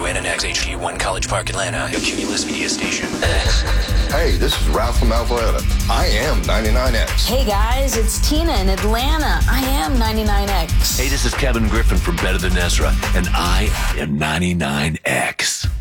WNNX HD1 College Park, Atlanta, a Cumulus Media station. Hey, this is Ralph from Alpharetta. I am 99X. Hey guys, it's Tina in Atlanta. I am 99X. Hey, this is Kevin Griffin from Better Than Ezra, and I am 99X.